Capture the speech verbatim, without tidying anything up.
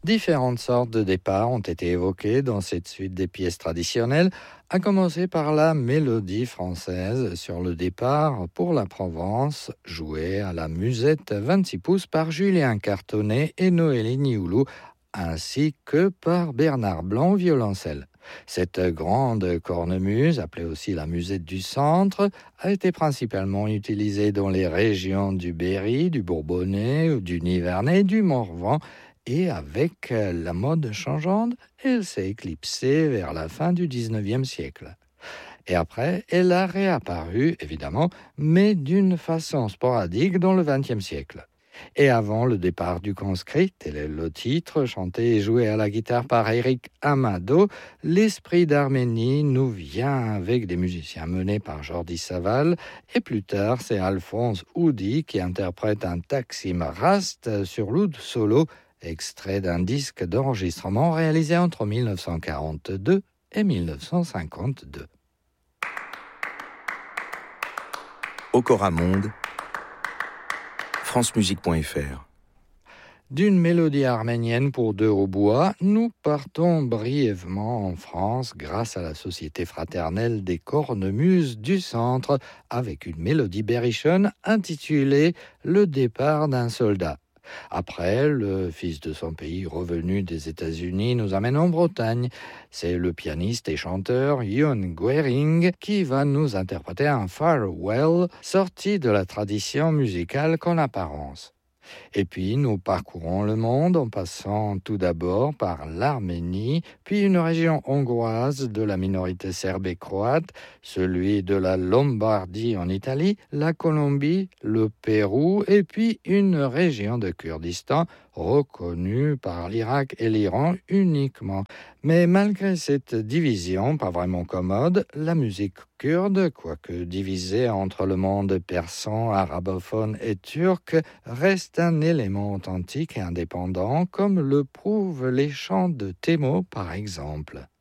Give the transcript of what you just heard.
Différentes sortes de départs ont été évoquées dans cette suite des pièces traditionnelles, à commencer par la mélodie française sur le départ pour la Provence, jouée à la musette vingt-six pouces par Julien Cartonnet et Noélie Nioulou, ainsi que par Bernard Blanc au violoncelle. Cette grande cornemuse, appelée aussi la musette du centre, a été principalement utilisée dans les régions du Berry, du Bourbonnais, du Nivernais, du Morvan, et avec la mode changeante, elle s'est éclipsée vers la fin du dix-neuvième siècle. Et après, elle a réapparu, évidemment, mais d'une façon sporadique dans le vingtième siècle. Et avant le départ du conscrit, tel est le titre, chanté et joué à la guitare par Eric Amado, l'esprit d'Arménie nous vient avec des musiciens menés par Jordi Savall, et plus tard, c'est Alphonse Houdy qui interprète un Taksim Rast sur l'oud solo, extrait d'un disque d'enregistrement réalisé entre dix-neuf cent quarante-deux et dix-neuf cent cinquante-deux. Okora Monde, francemusique point f r. D'une mélodie arménienne pour deux hautbois, nous partons brièvement en France grâce à la Société fraternelle des cornemuses du centre avec une mélodie berrichonne intitulée « Le départ d'un soldat ». Après, le fils de son pays revenu des États-Unis nous amène en Bretagne. C'est le pianiste et chanteur Jon Guering qui va nous interpréter un farewell sorti de la tradition musicale qu'en apparence. Et puis nous parcourons le monde en passant tout d'abord par l'Arménie, puis une région hongroise de la minorité serbe et croate, celui de la Lombardie en Italie, la Colombie, le Pérou, et puis une région de Kurdistan reconnue par l'Irak et l'Iran uniquement. Mais malgré cette division, pas vraiment commode, la musique kurde, quoique divisée entre le monde persan, arabophone et turc, reste un élément authentique et indépendant, comme le prouvent les chants de Thémo par exemple.